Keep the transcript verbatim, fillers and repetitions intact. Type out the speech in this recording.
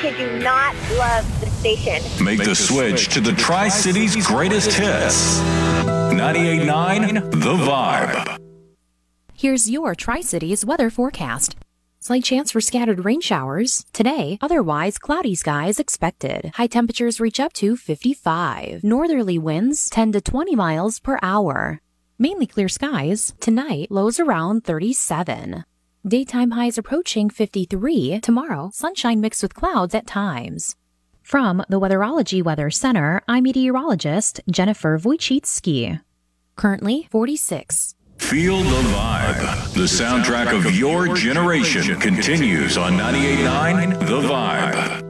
kid you not love the station. Make the switch to the Tri-Cities greatest hits. ninety-eight point nine The Vibe. Here's your Tri-Cities weather forecast. Slight chance for scattered rain showers. Today, otherwise cloudy skies expected. High temperatures reach up to fifty-five. Northerly winds ten to twenty miles per hour. Mainly clear skies. Tonight, lows around thirty-seven. Daytime highs approaching fifty-three. Tomorrow, sunshine mixed with clouds at times. From the Weatherology Weather Center, I'm meteorologist Jennifer Wojcicki. Currently forty-six. Feel the vibe. The soundtrack of your generation continues on ninety-eight point nine The Vibe.